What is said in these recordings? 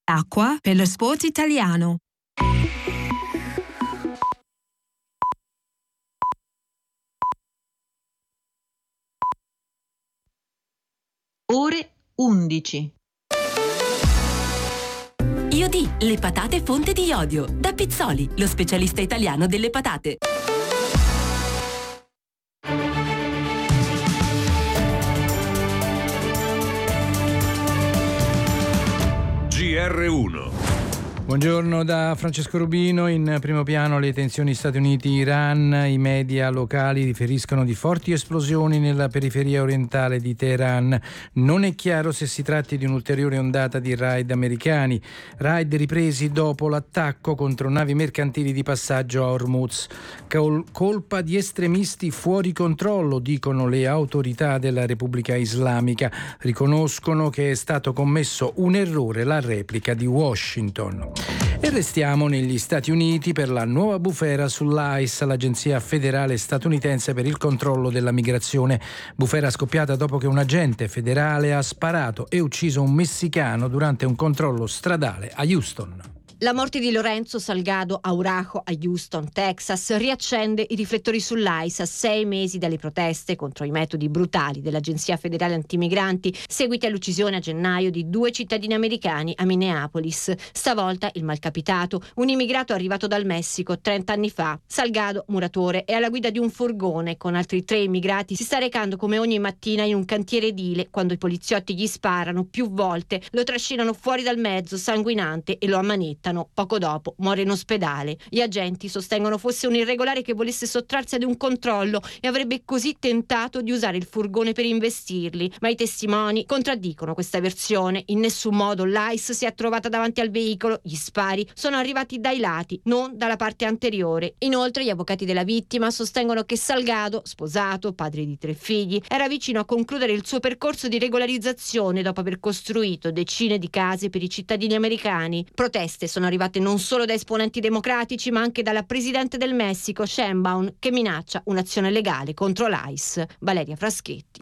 Acqua per lo sport italiano. Ore 11. Iodi, le patate fonte di iodio. Da Pizzoli, lo specialista italiano delle patate. GR1. Buongiorno da Francesco Rubino. In primo piano le tensioni Stati Uniti-Iran. I media locali riferiscono di forti esplosioni nella periferia orientale di Teheran. Non è chiaro se si tratti di un'ulteriore ondata di raid americani. Raid ripresi dopo l'attacco contro navi mercantili di passaggio a Hormuz. Colpa di estremisti fuori controllo, dicono le autorità della Repubblica Islamica. Riconoscono che è stato commesso un errore, la replica di Washington. E restiamo negli Stati Uniti per la nuova bufera sull'ICE, l'agenzia federale statunitense per il controllo della migrazione. Bufera scoppiata dopo che un agente federale ha sparato e ucciso un messicano durante un controllo stradale a Houston. La morte di Lorenzo Salgado Araujo a Houston, Texas, riaccende i riflettori sull'ICE a 6 mesi dalle proteste contro i metodi brutali dell'Agenzia Federale Antimigranti, seguite all'uccisione a gennaio di 2 cittadini americani a Minneapolis. Stavolta il malcapitato, un immigrato arrivato dal Messico 30 anni fa. Salgado, muratore, è alla guida di un furgone con altri 3 immigrati. Si sta recando come ogni mattina in un cantiere edile quando i poliziotti gli sparano più volte, lo trascinano fuori dal mezzo sanguinante e lo ammanettano. Poco dopo muore in ospedale. Gli agenti sostengono fosse un irregolare che volesse sottrarsi ad un controllo e avrebbe così tentato di usare il furgone per investirli, ma i testimoni contraddicono questa versione. In nessun modo l'ICE si è trovata davanti al veicolo, gli spari sono arrivati dai lati, non dalla parte anteriore. Inoltre gli avvocati della vittima sostengono che Salgado, sposato, padre di 3 figli, era vicino a concludere il suo percorso di regolarizzazione dopo aver costruito decine di case per i cittadini americani. Proteste sono arrivate non solo da esponenti democratici ma anche dalla presidente del Messico, Sheinbaum, che minaccia un'azione legale contro l'ICE. Valeria Fraschetti,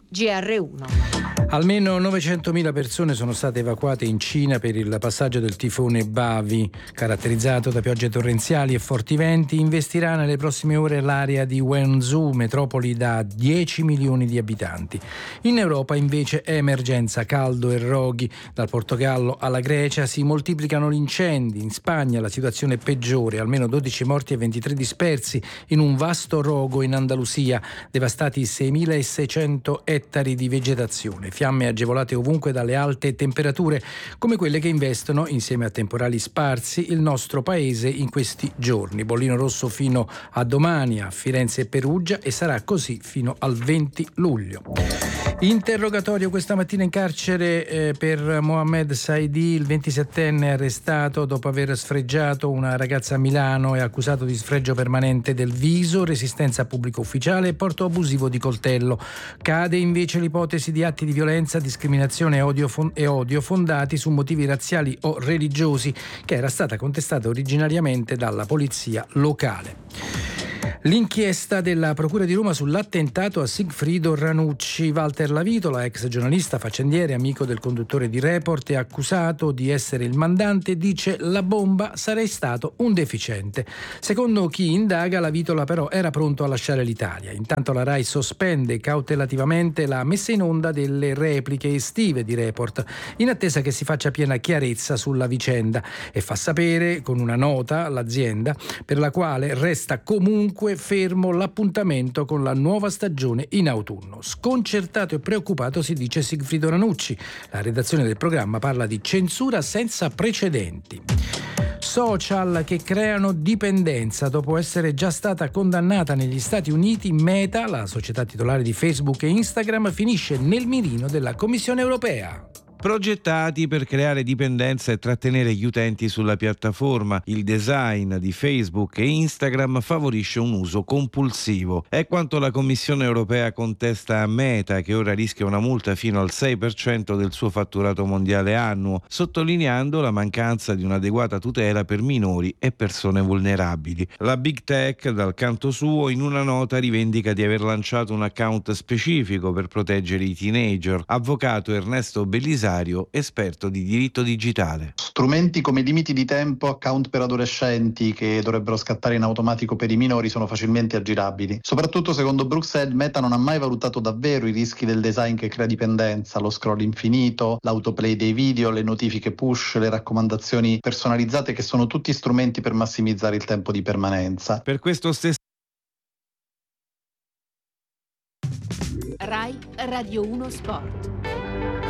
GR1. Almeno 900.000 persone sono state evacuate in Cina per il passaggio del tifone Bavi, caratterizzato da piogge torrenziali e forti venti. Investirà nelle prossime ore l'area di Wenzhou, metropoli da 10 milioni di abitanti. In Europa invece è emergenza caldo e roghi. Dal Portogallo alla Grecia si moltiplicano gli incendi. In Spagna la situazione è peggiore, almeno 12 morti e 23 dispersi in un vasto rogo in Andalusia, devastati 6.600 ettari di vegetazione. Fiamme agevolate ovunque dalle alte temperature, come quelle che investono, insieme a temporali sparsi, il nostro paese in questi giorni. Bollino rosso fino a domani a Firenze e Perugia e sarà così fino al 20 luglio. Interrogatorio questa mattina in carcere per Mohamed Saidi, il 27enne arrestato dopo aver sfregiato una ragazza a Milano e accusato di sfregio permanente del viso, resistenza a pubblico ufficiale e porto abusivo di coltello. Cade invece l'ipotesi di atti di violenza, discriminazione e odio fondati su motivi razziali o religiosi, che era stata contestata originariamente dalla polizia locale. L'inchiesta della Procura di Roma sull'attentato a Sigfrido Ranucci. Walter Lavitola, ex giornalista, faccendiere, amico del conduttore di Report e accusato di essere il mandante, dice: la bomba sarei stato un deficiente. Secondo chi indaga, Lavitola però era pronto a lasciare l'Italia. Intanto la RAI sospende cautelativamente la messa in onda delle repliche estive di Report, in attesa che si faccia piena chiarezza sulla vicenda, e fa sapere con una nota l'azienda, per la quale resta comunque fermo l'appuntamento con la nuova stagione in autunno. Sconcertato e preoccupato si dice Sigfrido Ranucci. La redazione del programma parla di censura senza precedenti. Social che creano dipendenza. Dopo essere già stata condannata negli Stati Uniti, Meta, la società titolare di Facebook e Instagram, finisce nel mirino della Commissione europea. Progettati per creare dipendenza e trattenere gli utenti sulla piattaforma, il design di Facebook e Instagram favorisce un uso compulsivo. È quanto la Commissione europea contesta a Meta, che ora rischia una multa fino al 6% del suo fatturato mondiale annuo, sottolineando la mancanza di un'adeguata tutela per minori e persone vulnerabili. La Big Tech, dal canto suo, in una nota rivendica di aver lanciato un account specifico per proteggere i teenager. Avvocato Ernesto Bellisari Dario, esperto di diritto digitale. Strumenti come limiti di tempo, account per adolescenti che dovrebbero scattare in automatico per i minori sono facilmente aggirabili. Soprattutto secondo Bruxelles, Meta non ha mai valutato davvero i rischi del design che crea dipendenza, lo scroll infinito, l'autoplay dei video, le notifiche push, le raccomandazioni personalizzate, che sono tutti strumenti per massimizzare il tempo di permanenza. Per questo stesso Rai Radio 1 Sport.